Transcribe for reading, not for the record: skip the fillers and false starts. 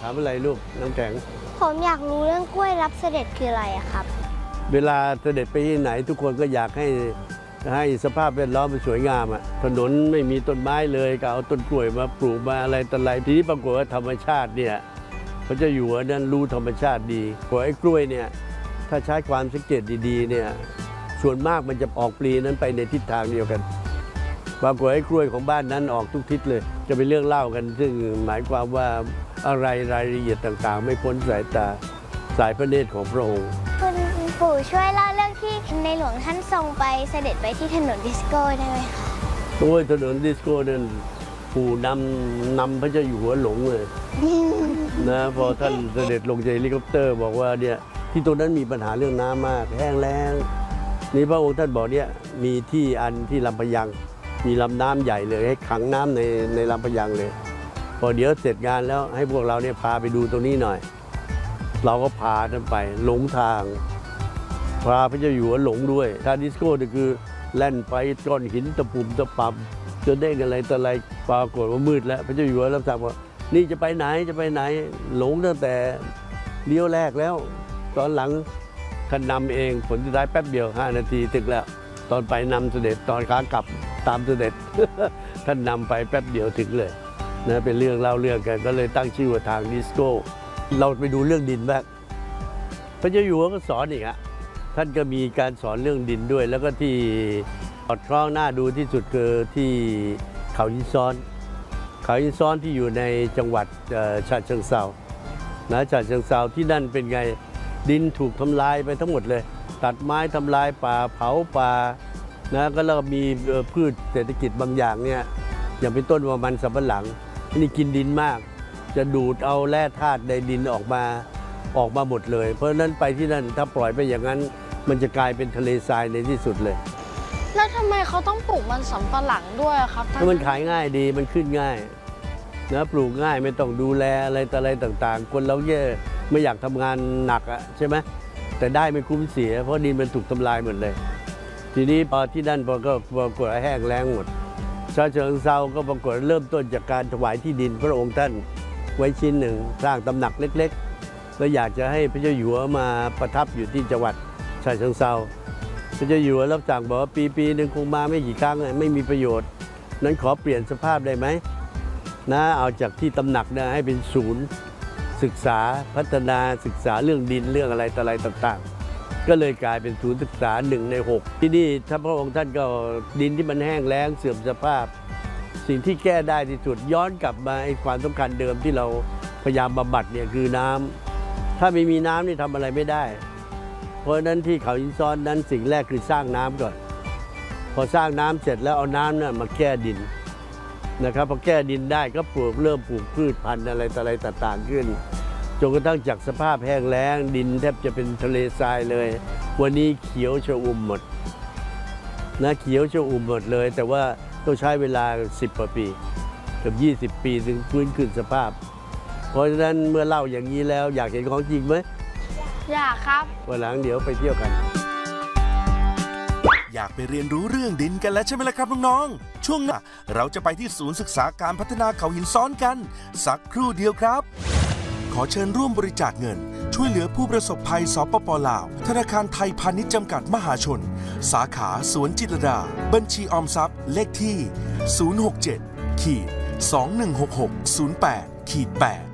ถามอะไรลูกน้ำแข็งผมอยากรู้เรื่องกล้วยรับเสด็จคืออะไรครับเวลาเสด็จไปที่ไหนทุกคนก็อยากให้สภาพแวดล้อมมันสวยงามอ่ะถนนไม่มีต้นไม้เลยก็เอาต้นกล้วยมาปลูกมาอะไรต่ออะไรทีนี้ปรากฏว่าธรรมชาติเนี่ยพระเจ้าอยู่หัวนั้นรู้ธรรมชาติดีกว่าไอ้กล้วยเนี่ยถ้าใช้ความสังเกตดีๆเนี่ยส่วนมากมันจะออกปลีนั้นไปในทิศทางเดียวกันปรากฏไอ้กล้วยของบ้านนั้นออกทุกทิศเลยจะเป็นเรื่องเล่ากันซึ่งหมายความว่าอะไรรายละเอียดต่างๆไม่พ้นสายตาสายพระเนตรของพระองค์คุณปู่ช่วยเล่าเรื่องที่ในหลวงท่านทรงไปเสด็จไปที่ถนนดิสโก้ได้ไหมคะโอ้ยถนนดิสโก้นั่นปู่นำพระเจ้าอยู่หัวหลงเลยนะพอท่านเสด็จลงจากเฮลิคอปเตอร์บอกว่าเนี่ยที่ตรงนั้นมีปัญหาเรื่องน้ำมากแห้งแล้งนี่พระองค์ท่านบอกเนี่ยมีที่ลำพะยังมีลำน้ำใหญ่เลยให้ขังน้ำในลำพะยังเลยพอเดี๋ยวเสร็จงานแล้วให้พวกเราเนี่ยพาไปดูตรงนี้หน่อยเราก็พาท่านไปหลงทางพาพระเจ้าอยู่หัวหลงด้วยทางดิสโก้นี่คือแล่นไปก้อนหินตะปุ่มตะปับจนได้อะไรต่ออะไรปรากฏว่ามืดแล้วพระเจ้าอยู่หัวรับสั่งว่านี่จะไปไหนหลงตั้งแต่เลี้ยวแรกแล้วตอนหลังท่านนำเองผลสุดท้ายแป๊บเดียว5 นาทีถึงแล้วตอนไปนำเสด็จตอนขากลับตามเสด็จ ท่านนำไปแป๊บเดียวถึงเลยนะเป็นเรื่องเล่าเรื่องกันก็เลยตั้งชื่อว่าทางดิสโก้เราไปดูเรื่องดินบ้างพระเจ้าอยู่หัวก็สอนอีกอะท่านก็มีการสอนเรื่องดินด้วยแล้วก็ที่สอดคล้องน่าดูที่สุดคือที่เขาหินซ้อนที่อยู่ในจังหวัดฉะเชิงเทรานะฉะเชิงเทราที่นั่นเป็นไงดินถูกทำลายไปทั้งหมดเลยตัดไม้ทำลายป่าเผาป่านะก็แล้วมีพืชเศรษฐกิจบางอย่างเนี่ยอย่างเป็นต้นว่ามันสำปะหลังนี่กินดินมากจะดูดเอาแร่ธาตุในดินออกมาหมดเลยเพราะฉะนั้นไปที่นั่นถ้าปล่อยไปอย่างนั้นมันจะกลายเป็นทะเลทรายในที่สุดเลยแล้วทำไมเขาต้องปลูกมันสำปะหลังด้วยครับเพราะมันขายง่ายดีมันขึ้นง่ายนะปลูกง่ายไม่ต้องดูแลอะไรต่ออะไรต่างๆคนเราไม่อยากทำงานหนักอะใช่ไหมแต่ได้ไม่คุ้มเสียเพราะดินมันถูกทำลายหมดเลยทีนี้พอที่นั่นก็ปรากฏแห้งแล้งหมดฉะเชิงเทราก็ปรากฏเริ่มต้นจากการถวายที่ดินพระองค์ท่านไว้ชิ้นหนึ่งสร้างตำหนักเล็กๆแล้วอยากจะให้พระเจ้าอยู่หัวมาประทับอยู่ที่จังหวัดฉะเชิงเทราพระเจ้าอยู่หัวรับสั่งบอกว่าปีหนึ่งคงมาไม่กี่ครั้งไม่มีประโยชน์นั้นขอเปลี่ยนสภาพได้ไหมนะเอาจากที่ตำหนักนะให้เป็นศูนย์ศึกษาพัฒนาศึกษาเรื่องดินเรื่องอะไรต่ออะไรต่างๆก็เลยกลายเป็นศูนย์ศึกษา1 ใน 6ที่นี่ถ้าพระองค์ท่านก็ดินที่มันแห้งแล้งเสื่อมสภาพสิ่งที่แก้ได้ที่สุดย้อนกลับมาไอ้ความสำคัญเดิมที่เราพยายามบำบัดเนี่ยคือน้ำถ้าไม่มีน้ำนี่ทำอะไรไม่ได้เพราะฉะนั้นที่เขาหินซ้อนนั้นสิ่งแรกคือสร้างน้ำก่อนพอสร้างน้ำเสร็จแล้วเอาน้ำน่ะมาแก้ดินนะครับพอแก้ดินได้ก็เริ่มปลูกพืชพันธุ์อะไรต่างๆขึ้นจนกระทั่งจากสภาพแห้งแล้งดินแทบจะเป็นทะเลทรายเลยวันนี้เขียวชอุ่มหมดนะเขียวชอุ่มหมดเลยแต่ว่าต้องใช้เวลา10 กว่าปีเกือบ20 ปีถึงฟื้นคืนสภาพเพราะฉะนั้นเมื่อเล่าอย่างนี้แล้วอยากเห็นของจริงไหมอยากครับวันหลังเดี๋ยวไปเที่ยวกันอยากไปเรียนรู้เรื่องดินกันแล้วใช่ไหมล่ะครับน้องๆช่วงหน้าเราจะไปที่ศูนย์ศึกษาการพัฒนาเขาหินซ้อนกันสักครู่เดียวครับขอเชิญร่วมบริจาคเงินช่วยเหลือผู้ประสบภัยสปป.ลาวธนาคารไทยพาณิชย์จำกัดมหาชนสาขาสวนจิตรลดาบัญชีออมทรัพย์เลขที่067-216608-8